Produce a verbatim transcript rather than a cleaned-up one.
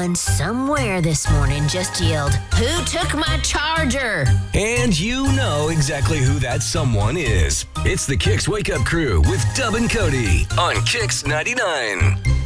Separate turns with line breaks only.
Someone somewhere this morning just yelled, "Who took my charger?"
And you know exactly who that someone is. It's the Kicks Wake Up Crew with Dub and Cody on Kicks ninety-nine.